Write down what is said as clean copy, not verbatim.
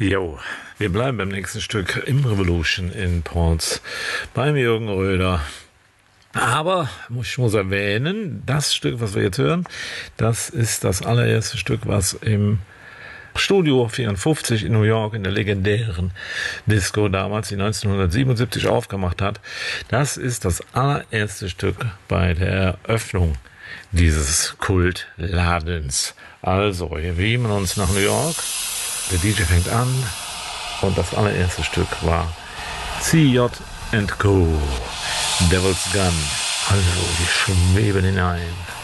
Jo, wir bleiben beim nächsten Stück im Revolution in Ports beim Jürgen Röder. Aber ich muss erwähnen, das Stück, was wir jetzt hören, das ist das allererste Stück, was im Studio 54 in New York in der legendären Disco damals, die 1977 aufgemacht hat. Das ist das allererste Stück bei der Eröffnung dieses Kultladens. Also, wir beamen uns nach New York. Der DJ fängt an und das allererste Stück war CJ & Co. Devil's Gun. Also, wir schweben hinein.